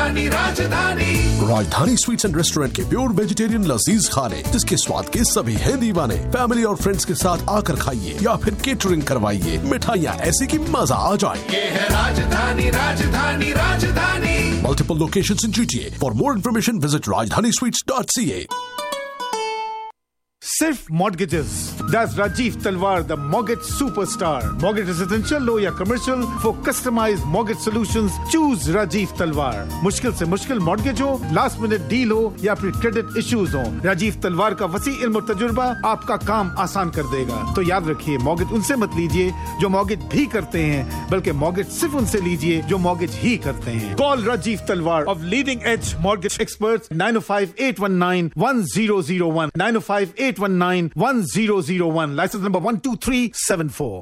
राजधानी राजधानी राजधानी स्वीट्स एंड रेस्टोरेंट के प्योर वेजिटेरियन लजीज खाने, जिसके स्वाद के सभी हैं दीवाने। फैमिली और फ्रेंड्स के साथ आकर खाइए या फिर केटरिंग करवाइए। मिठाइयाँ ऐसी कि मजा आ जाए। ये है राजधानी राजधानी राजधानी। Multiple locations in GTA. For more information, visit rajdanisweets.ca. सिर्फ मॉर्गेजेस, दैट्स राजीव तलवार, the mortgage superstar. Mortgage residential लो या commercial, for customised mortgage solutions choose Rajiv तलवार। मुश्किल से मुश्किल मॉर्गेज हो, लास्ट मिनट डील हो या फिर क्रेडिट इश्यूज हो, राजीव तलवार का वसी इल्म और तजुर्बा आपका काम आसान कर देगा। तो याद रखिए, मॉर्गेज उनसे मत लीजिए जो मॉर्गेज भी करते हैं, बल्कि मॉर्गेज सिर्फ उनसे लीजिए जो मॉर्गेज ही करते हैं। कॉल राजीव तलवार of leading edge mortgage experts 905-819-1001 905-819-1001 licence number 12374।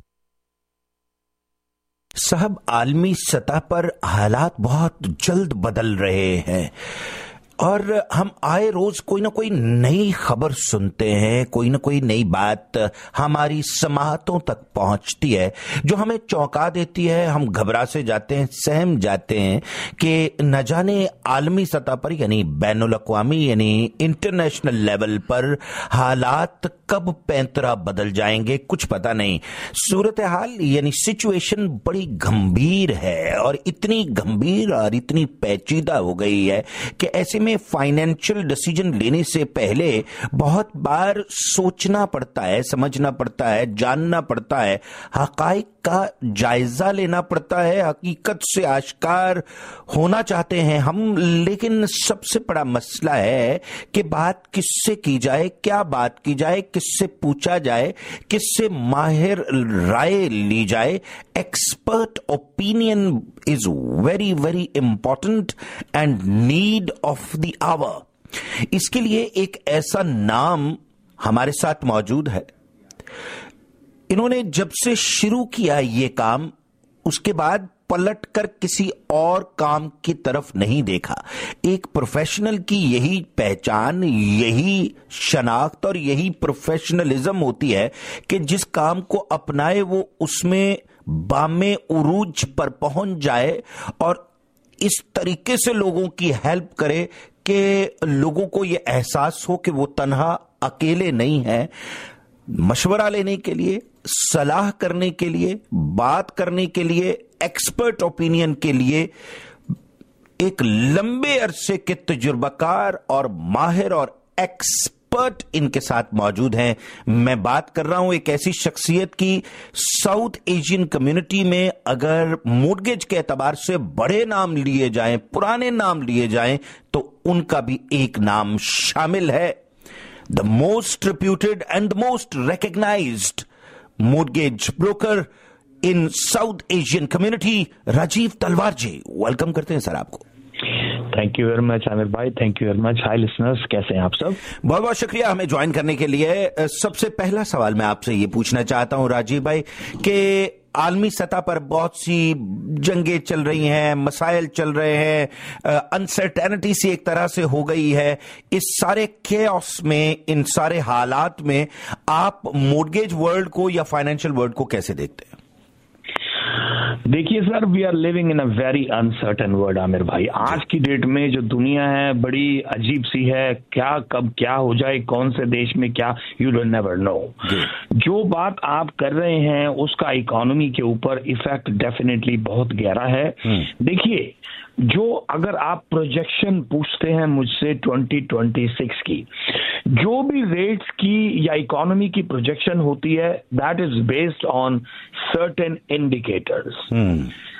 साहब, आलमी सतह पर हालात बहुत जल्द बदल रहे हैं और हम आए रोज कोई ना कोई नई खबर सुनते हैं, कोई ना कोई नई बात हमारी समाअतों तक पहुंचती है जो हमें चौंका देती है। हम घबरा से जाते हैं, सहम जाते हैं कि न जाने आलमी सतह पर यानी बैनुल अक़वामी यानी इंटरनेशनल लेवल पर हालात कब पैंतरा बदल जाएंगे, कुछ पता नहीं। सूरत हाल यानी सिचुएशन बड़ी गंभीर है और इतनी गंभीर और इतनी पेचीदा हो गई है कि ऐसे में फाइनेंशियल डिसीजन लेने से पहले बहुत बार सोचना पड़ता है, समझना पड़ता है, जानना पड़ता है, हकाइक का जायजा लेना पड़ता है, हकीकत से आश्कार होना चाहते हैं हम। लेकिन सबसे बड़ा मसला है कि बात किससे की जाए, क्या बात की जाए, किससे पूछा जाए, किससे माहिर राय ली जाए। Expert opinion is very very important and need of the our. इसके लिए एक ऐसा नाम हमारे साथ मौजूद है। इन्होंने जब से शुरू किया ये काम, उसके बाद पलट कर किसी और काम की तरफ नहीं देखा। एक प्रोफेशनल की यही पहचान, यही शनाख्त और यही प्रोफेशनलिज्म होती है कि जिस काम को अपनाए वो उसमें बामे उरूज पर पहुंच जाए और इस तरीके से लोगों की हेल्प करे कि लोगों को यह एहसास हो कि वो तन्हा अकेले नहीं है। मशवरा लेने के लिए, सलाह करने के लिए, बात करने के लिए, एक्सपर्ट ओपिनियन के लिए एक लंबे अरसे के तजुर्बाकार और माहिर और एक्सपर्ट इनके साथ मौजूद हैं। मैं बात कर रहा हूं एक ऐसी शख्सियत की, साउथ एशियन कम्युनिटी में अगर मॉर्गेज के एतबार से बड़े नाम लिए जाएं, पुराने नाम लिए जाएं, तो उनका भी एक नाम शामिल है। The most reputed and the most recognised mortgage broker in south Asian community, Rajiv तलवार जी। वेलकम करते हैं सर आपको। Thank you very much Aamir भाई, thank you very much. Hi listeners, कैसे हैं आप सब? बहुत बहुत शुक्रिया हमें ज्वाइन करने के लिए। सबसे पहला सवाल मैं आपसे ये पूछना चाहता हूं राजीव भाई कि आलमी सतह पर बहुत सी जंगें चल रही हैं, मसाइल चल रहे हैं, अनसर्टेनिटी सी एक तरह से हो गई है। इस सारे केओस में, इन सारे हालात में आप मॉर्गेज वर्ल्ड को या फाइनेंशियल वर्ल्ड को कैसे देखते हैं? देखिए sir, we are living in a very uncertain world Aamir भाई। आज की डेट में जो दुनिया है बड़ी अजीब सी है। क्या कब क्या हो जाए, कौन से देश में क्या, यू विल नेवर नो। जो बात आप कर रहे हैं उसका इकोनॉमी के ऊपर इफेक्ट डेफिनेटली बहुत गहरा है। देखिए, जो अगर आप प्रोजेक्शन पूछते हैं मुझसे 2026 की, जो भी रेट्स की या इकोनॉमी की प्रोजेक्शन होती है, that is based on certain indicators.